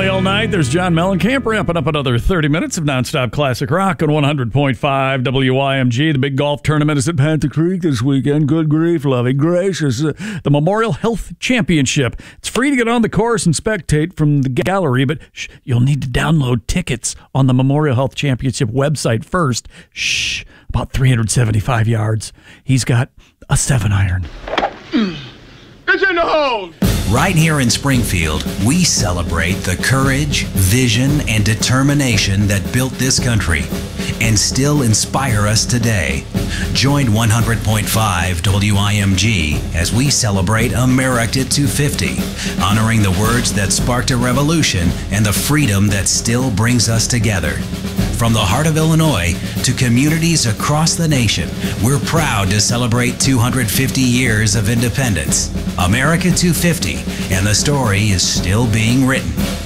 family all night. There's John Mellencamp wrapping up another 30 minutes of nonstop classic rock on 100.5 WIMG. The big golf tournament is at Panther Creek this weekend. Good grief, loving gracious. The Memorial Health Championship. It's free to get on the course and spectate from the gallery, but you'll need to download tickets on the Memorial Health Championship website first. About 375 yards. He's got a 7-iron. It's in the hole! Right here in Springfield, we celebrate the courage, vision, and determination that built this country and still inspire us today. Join 100.5 WIMG as we celebrate America 250, honoring the words that sparked a revolution and the freedom that still brings us together. From the heart of Illinois to communities across the nation, we're proud to celebrate 250 years of independence. America 250, and the story is still being written.